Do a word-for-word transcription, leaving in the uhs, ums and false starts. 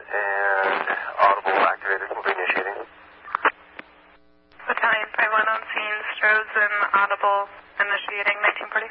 and audible activators will be initiating. Battalion five one on scene, Strohs and audible initiating nineteen forty.